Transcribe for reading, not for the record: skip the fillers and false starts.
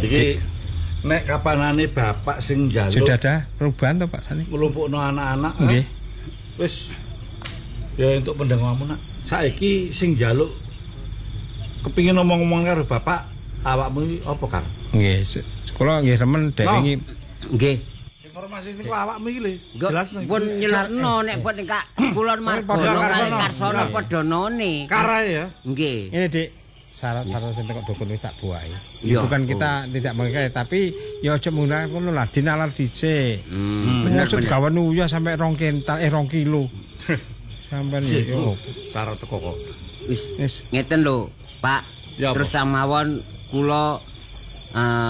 Iki nek kapanane bapak sing njaluk sudah ada perubahan toh Pak Sani? nglumpukno anak-anak. Nggih. Wis ya untuk pendengarmu nak. Saiki sing njaluk kepingin ngomong-ngomong karo bapak, awakmu iki apa Kang? Nggih, kula nggih remen dek wingi. Nggih. Informasi niku awakmu iki lho. Jelas nih. Pun nyelokno nek pun Kak kula margono kali Karsono padha none. Karae ya. Nggih. Ini Dik, syarat-syarat sing kok dukun wis tak buahi. Iya. Bukan kita tidak mengikat tapi ya aja menggunakan ngono lah dinalar dhisik. Bener Maksud gawe uyah sampai 2 kental 2 kilo. Sampeyan yo Syarat teko kok. Wis ngeten lho, Pak. Ya, Terus samawon kula